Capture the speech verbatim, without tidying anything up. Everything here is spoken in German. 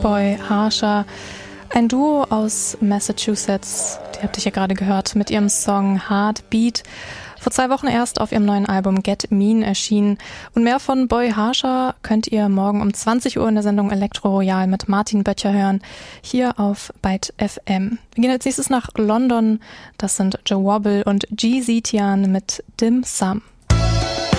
Boy Harsha, ein Duo aus Massachusetts, die habt ihr ja gerade gehört, mit ihrem Song Heartbeat. Vor zwei Wochen erst auf ihrem neuen Album Get Mean erschienen. Und mehr von Boy Harsha könnt ihr morgen um zwanzig Uhr in der Sendung Elektro Royal mit Martin Böttcher hören, hier auf Byte F M. Wir gehen als nächstes nach London. Das sind Joe Wobble und G Z Tian mit Dim Sum.